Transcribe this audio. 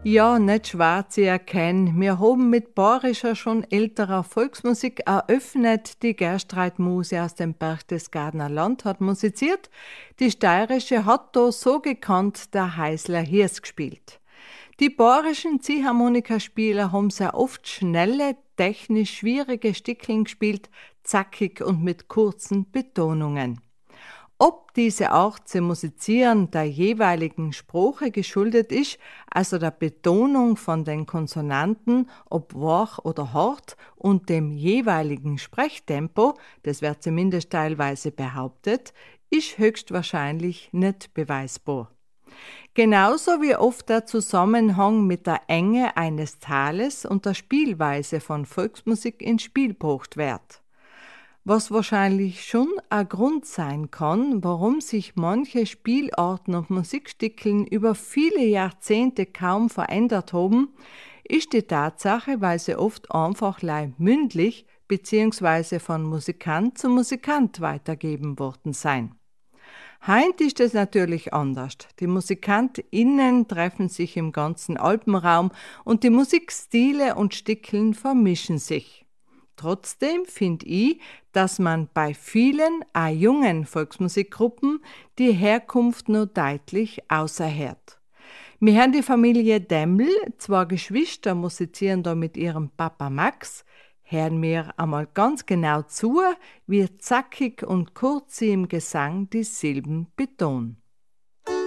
Ja, nicht schwer zu erkennen. Wir haben mit bayerischer, schon älterer Volksmusik eröffnet. Die Gerstreitmuse aus dem Berchtesgadener Land hat musiziert. Die steirische hat da so gekannt der Heißler Hirs gespielt. Die bayerischen Ziehharmonikaspieler haben sehr oft schnelle, technisch schwierige Stickeln gespielt, zackig und mit kurzen Betonungen. Ob diese Art zu musizieren der jeweiligen Sprache geschuldet ist, also der Betonung von den Konsonanten, ob wach oder hart, und dem jeweiligen Sprechtempo, das wird zumindest teilweise behauptet, ist höchstwahrscheinlich nicht beweisbar. Genauso wie oft der Zusammenhang mit der Enge eines Tales und der Spielweise von Volksmusik ins Spiel gebracht wird. Was wahrscheinlich schon ein Grund sein kann, warum sich manche Spielarten und Musikstickeln über viele Jahrzehnte kaum verändert haben, ist die Tatsache, weil sie oft einfach mündlich bzw. von Musikant zu Musikant weitergeben worden sein. Heint ist es natürlich anders. Die MusikantInnen treffen sich im ganzen Alpenraum und die Musikstile und Stickeln vermischen sich. Trotzdem finde ich, dass man bei vielen, auch jungen Volksmusikgruppen die Herkunft nur deutlich außerhört. Wir haben die Familie Demmel, zwei Geschwister musizieren da mit ihrem Papa Max, hören mir einmal ganz genau zu, wie zackig und kurz sie im Gesang die Silben betonen.